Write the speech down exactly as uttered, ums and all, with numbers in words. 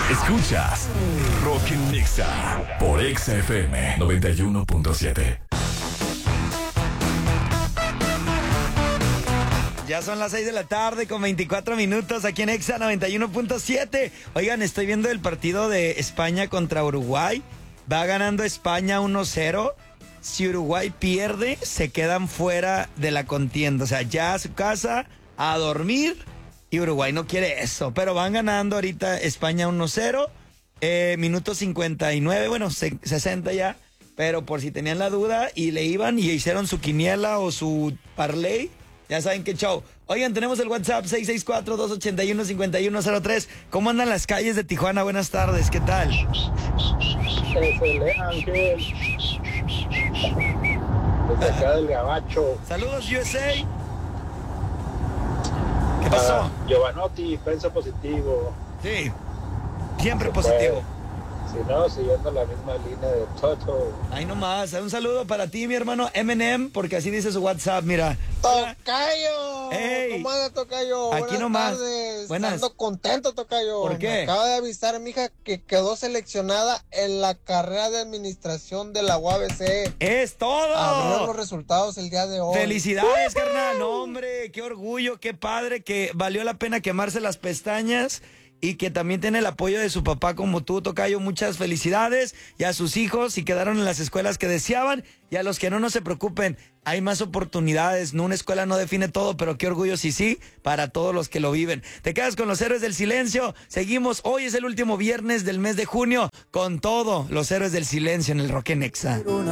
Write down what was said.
Escuchas Rock en Nexa por Exa F M noventa y uno punto siete. Ya son las seis de la tarde con veinticuatro minutos aquí en Exa noventa y uno punto siete. Oigan, estoy viendo el partido de España contra Uruguay. Va ganando España uno cero. Si Uruguay pierde, se quedan fuera de la contienda. O sea, ya a su casa, a dormir. Y Uruguay no quiere eso. Pero van ganando ahorita España uno cero. Eh, minuto cincuenta y nueve, bueno, sesenta ya. Pero por si tenían la duda y le iban y hicieron su quiniela o su parlay, ya saben qué show. Oigan, tenemos el WhatsApp seis seis cuatro, dos ocho uno, cinco uno cero tres. ¿Cómo andan las calles de Tijuana? Buenas tardes, ¿qué tal? Desde Ángel, desde acá del Gabacho. Saludos, U S A. ¿Qué pasó? Ah, Giovanotti, prensa positivo. Sí, siempre Se positivo. puede. Si no, siguiendo la misma línea de Toto. Ahí nomás, un saludo para ti, mi hermano Eminem, porque así dice su WhatsApp, mira. ¡Tocayo! Hey. ¿Cómo anda, Tocayo? Aquí Buenas nomás. tardes. Buenas. Ando contento, Tocayo. ¿Por qué? Me acaba de avisar mi hija que quedó seleccionada en la carrera de administración de la U A B C. ¡Es todo! Abrieron los resultados el día de hoy. ¡Felicidades, carnal! No, hombre, qué orgullo, qué padre, que valió la pena quemarse las pestañas y que también tiene el apoyo de su papá como tú, Tocayo. Muchas felicidades y a sus hijos, y quedaron en las escuelas que deseaban, y a los que no, no se preocupen, hay más oportunidades. No, una escuela no define todo, pero qué orgullo sí, sí, para todos los que lo viven. Te quedas con los Héroes del Silencio. Seguimos, hoy es el último viernes del mes de junio, con todo, los Héroes del Silencio en el Rock en Exa.